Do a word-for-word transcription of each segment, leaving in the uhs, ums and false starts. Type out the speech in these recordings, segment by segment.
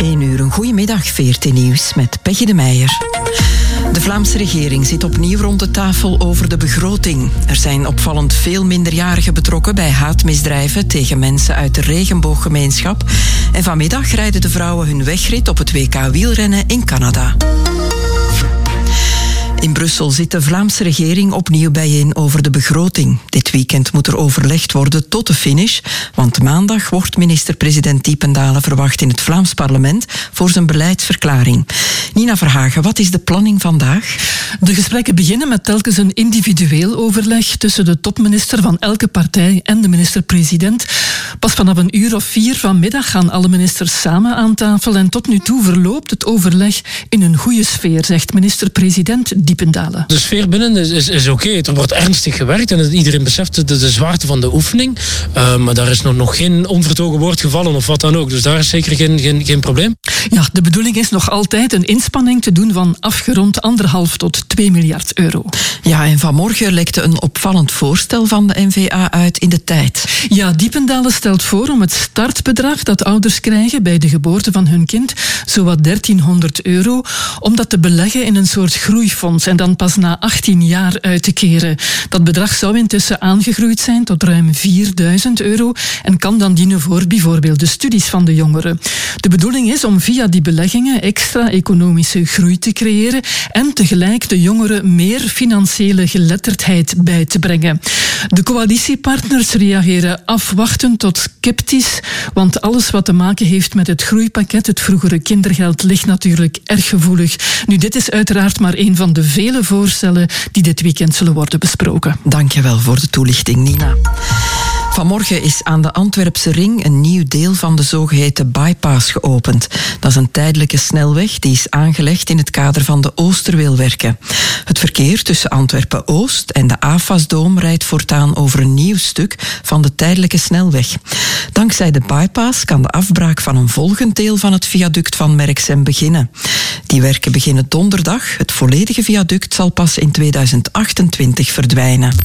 één uur, een goedemiddag, V R T Nieuws met Peggy de Meijer. De Vlaamse regering zit opnieuw rond de tafel over de begroting. Er zijn opvallend veel minderjarigen betrokken bij haatmisdrijven tegen mensen uit de regenbooggemeenschap. En vanmiddag rijden de vrouwen hun wegrit op het W K wielrennen in Canada. In Brussel zit de Vlaamse regering opnieuw bijeen over de begroting. Dit weekend moet er overlegd worden tot de finish, want maandag wordt minister-president Diependaele verwacht in het Vlaams parlement voor zijn beleidsverklaring. Nina Verhagen, wat is de planning vandaag? De gesprekken beginnen met telkens een individueel overleg tussen de topminister van elke partij en de minister-president. Pas vanaf een uur of vier vanmiddag gaan alle ministers samen aan tafel en tot nu toe verloopt het overleg in een goede sfeer, zegt minister-president Diependaele. De sfeer binnen is, is, is oké. Okay. Er wordt ernstig gewerkt en iedereen beseft de, de zwaarte van de oefening. Uh, maar daar is nog, nog geen onvertogen woord gevallen of wat dan ook. Dus daar is zeker geen, geen, geen probleem. Ja, de bedoeling is nog altijd een inspanning te doen van afgerond anderhalf tot twee miljard euro. Ja, en vanmorgen lekte een opvallend voorstel van de N V A uit in de tijd. Ja, Diependaele stelt voor om het startbedrag dat ouders krijgen bij de geboorte van hun kind, zowat dertienhonderd euro, om dat te beleggen in een soort groeifonds en dan pas na achttien jaar uit te keren. Dat bedrag zou intussen aangegroeid zijn tot ruim vierduizend euro en kan dan dienen voor bijvoorbeeld de studies van de jongeren. De bedoeling is om via die beleggingen extra economische groei te creëren en tegelijk de jongeren meer financiële geletterdheid bij te brengen. De coalitiepartners reageren afwachtend tot sceptisch, want alles wat te maken heeft met het groeipakket, het vroegere kindergeld, ligt natuurlijk erg gevoelig. Nu, dit is uiteraard maar een van de vele voorstellen die dit weekend zullen worden besproken. Dank je wel voor de toelichting, Nina. Vanmorgen is aan de Antwerpse ring een nieuw deel van de zogeheten bypass geopend. Dat is een tijdelijke snelweg die is aangelegd in het kader van de Oosterweelwerken. Het verkeer tussen Antwerpen-Oost en de A F A S-doom rijdt voortaan over een nieuw stuk van de tijdelijke snelweg. Dankzij de bypass kan de afbraak van een volgend deel van het viaduct van Merksem beginnen. Die werken beginnen donderdag. Het volledige viaduct zal pas in tweeduizend achtentwintig verdwijnen.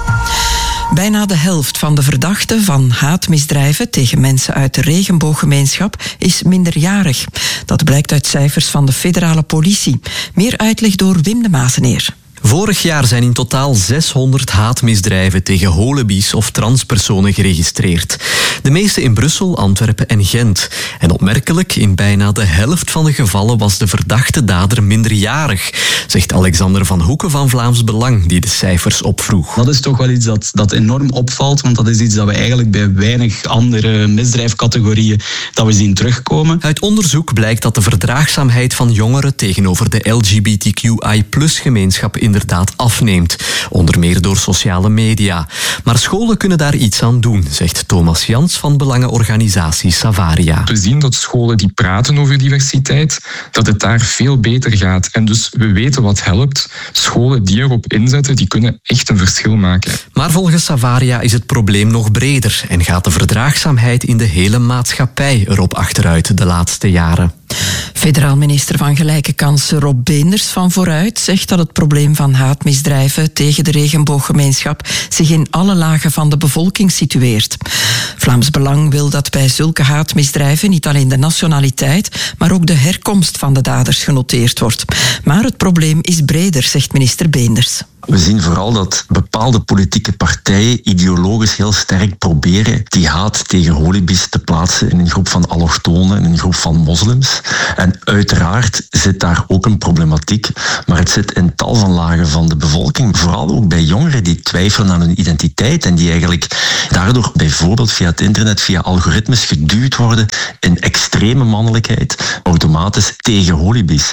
Bijna de helft van de verdachten van haatmisdrijven tegen mensen uit de regenbooggemeenschap is minderjarig. Dat blijkt uit cijfers van de federale politie. Meer uitleg door Wim de Mazeneer. Vorig jaar zijn in totaal zeshonderd haatmisdrijven tegen holibies of transpersonen geregistreerd. De meeste in Brussel, Antwerpen en Gent. En opmerkelijk, in bijna de helft van de gevallen was de verdachte dader minderjarig, zegt Alexander van Hoeken van Vlaams Belang, die de cijfers opvroeg. Dat is toch wel iets dat, dat enorm opvalt, want dat is iets dat we eigenlijk bij weinig andere misdrijfcategorieën dat we zien terugkomen. Uit onderzoek blijkt dat de verdraagzaamheid van jongeren tegenover de L G B T Q I plus gemeenschap inderdaad afneemt, onder meer door sociale media. Maar scholen kunnen daar iets aan doen, zegt Thomas Jans van belangenorganisatie Savaria. We zien dat scholen die praten over diversiteit, dat het daar veel beter gaat. En dus we weten wat helpt. Scholen die erop inzetten, die kunnen echt een verschil maken. Maar volgens Savaria is het probleem nog breder en gaat de verdraagzaamheid in de hele maatschappij erop achteruit de laatste jaren. Federaal minister van Gelijke Kansen Rob Beenders van Vooruit zegt dat het probleem van haatmisdrijven tegen de regenbooggemeenschap zich in alle lagen van de bevolking situeert. Vlaams Belang wil dat bij zulke haatmisdrijven niet alleen de nationaliteit, maar ook de herkomst van de daders genoteerd wordt. Maar het probleem is breder, zegt minister Beenders. We zien vooral dat bepaalde politieke partijen ideologisch heel sterk proberen die haat tegen holibies te plaatsen in een groep van allochtonen, in een groep van moslims. En uiteraard zit daar ook een problematiek, maar het zit in tal van lagen van de bevolking, vooral ook bij jongeren die twijfelen aan hun identiteit en die eigenlijk daardoor bijvoorbeeld via het internet, via algoritmes geduwd worden in extreme mannelijkheid, automatisch tegen holibies.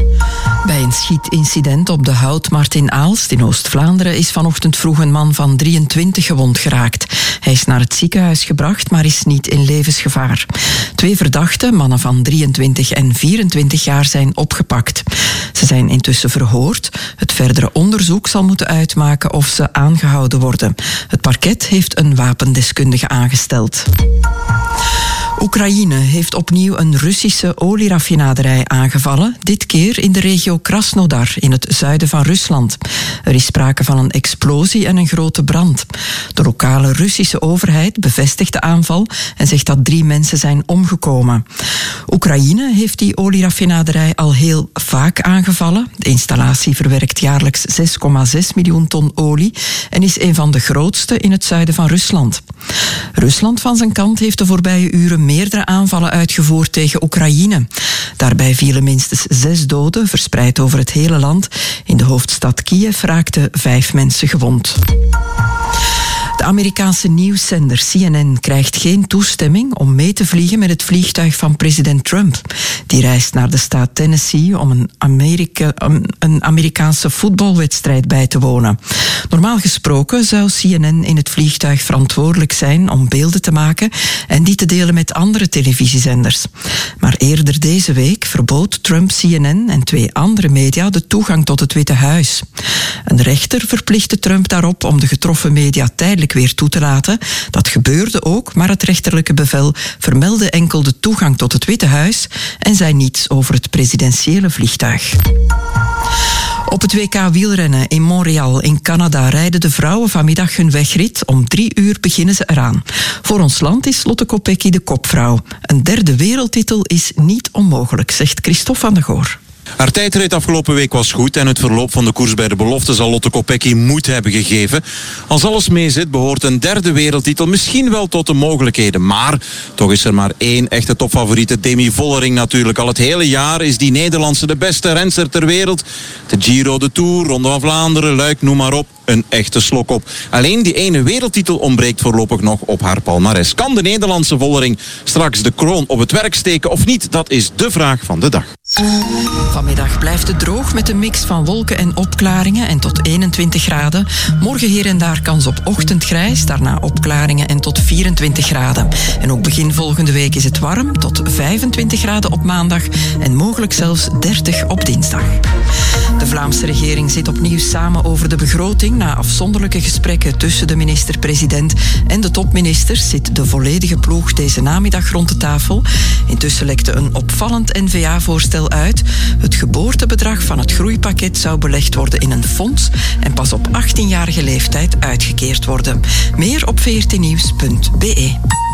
Bij een schietincident op de Houtmarkt in Aalst in Oost-Vlaanderen is vanochtend vroeg een man van drieëntwintig gewond geraakt. Hij is naar het ziekenhuis gebracht, maar is niet in levensgevaar. Twee verdachten, mannen van drieëntwintig en vierentwintig jaar, zijn opgepakt. Ze zijn intussen verhoord. Het verdere onderzoek zal moeten uitmaken of ze aangehouden worden. Het parket heeft een wapendeskundige aangesteld. Oekraïne heeft opnieuw een Russische olieraffinaderij aangevallen, dit keer in de regio Krasnodar in het zuiden van Rusland. Er is sprake van een explosie en een grote brand. De lokale Russische overheid bevestigt de aanval en zegt dat drie mensen zijn omgekomen. Oekraïne heeft die olieraffinaderij al heel vaak aangevallen. De installatie verwerkt jaarlijks zes komma zes miljoen ton olie en is een van de grootste in het zuiden van Rusland. Rusland van zijn kant heeft de voorbije uren meerdere aanvallen uitgevoerd tegen Oekraïne. Daarbij vielen minstens zes doden, verspreid over het hele land. In de hoofdstad Kiev raakten vijf mensen gewond. De Amerikaanse nieuwszender C N N krijgt geen toestemming om mee te vliegen met het vliegtuig van president Trump. Die reist naar de staat Tennessee om een, Amerika, een Amerikaanse voetbalwedstrijd bij te wonen. Normaal gesproken zou C N N in het vliegtuig verantwoordelijk zijn om beelden te maken en die te delen met andere televisiezenders. Maar eerder deze week verbood Trump C N N en twee andere media de toegang tot het Witte Huis. Een rechter verplichtte Trump daarop om de getroffen media tijdelijk weer toe te laten. Dat gebeurde ook, maar het rechterlijke bevel vermeldde enkel de toegang tot het Witte Huis en zei niets over het presidentiële vliegtuig. Op het W K wielrennen in Montreal in Canada rijden de vrouwen vanmiddag hun wegrit. Om drie uur beginnen ze eraan. Voor ons land is Lotte Kopecky de kopvrouw. Een derde wereldtitel is niet onmogelijk, zegt Christophe van der Goor. Haar tijdrit afgelopen week was goed en het verloop van de koers bij de belofte zal Lotte Kopecky moed hebben gegeven. Als alles meezit behoort een derde wereldtitel misschien wel tot de mogelijkheden. Maar toch is er maar één echte topfavoriete, Demi Vollering natuurlijk. Al het hele jaar is die Nederlandse de beste renster ter wereld. De Giro, de Tour, Ronde van Vlaanderen, Luik, noem maar op. Een echte slok op. Alleen die ene wereldtitel ontbreekt voorlopig nog op haar palmares. Kan de Nederlandse Vollering straks de kroon op het werk steken of niet? Dat is de vraag van de dag. Vanmiddag blijft het droog met een mix van wolken en opklaringen en tot eenentwintig graden. Morgen hier en daar kans op ochtendgrijs, daarna opklaringen en tot vierentwintig graden. En ook begin volgende week is het warm, tot vijfentwintig graden op maandag en mogelijk zelfs dertig op dinsdag. De Vlaamse regering zit opnieuw samen over de begroting. Na afzonderlijke gesprekken tussen de minister-president en de topministers zit de volledige ploeg deze namiddag rond de tafel. Intussen lekte een opvallend N V A-voorstel uit. Het geboortebedrag van het groeipakket zou belegd worden in een fonds en pas op achttienjarige leeftijd uitgekeerd worden. Meer op v r t nieuws punt b e.